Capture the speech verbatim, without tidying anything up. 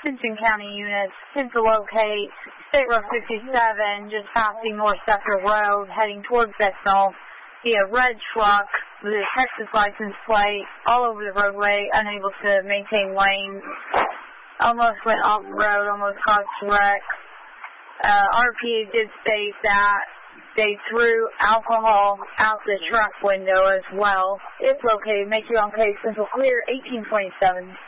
Ascension County units tend to locate State Road fifty-seven, just passing North Sector Road, heading towards Bexhill. See a red truck with a Texas license plate all over the roadway, unable to maintain lanes. Almost went off the road, almost caused a wreck. Uh, R P A did state that they threw alcohol out the truck window as well. It's located. Make your own case. Central Clear, eighteen twenty-seven.